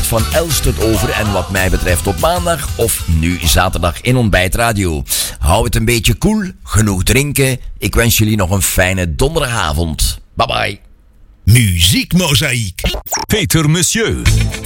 van Els tot over. En wat mij betreft tot maandag of nu zaterdag in Ontbijtradio. Hou het een beetje koel, genoeg drinken. Ik wens jullie nog een fijne donderdagavond. Bye bye. Muziekmozaïek. Peter Monsieur.